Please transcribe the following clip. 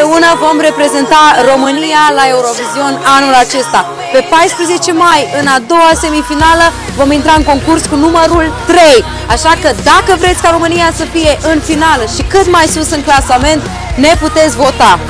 împreună vom reprezenta România la Eurovision anul acesta. Pe 14 mai, în a doua semifinală, vom intra în concurs cu numărul 3. Așa că dacă vreți ca România să fie în finală și cât mai sus în clasament, ne puteți vota.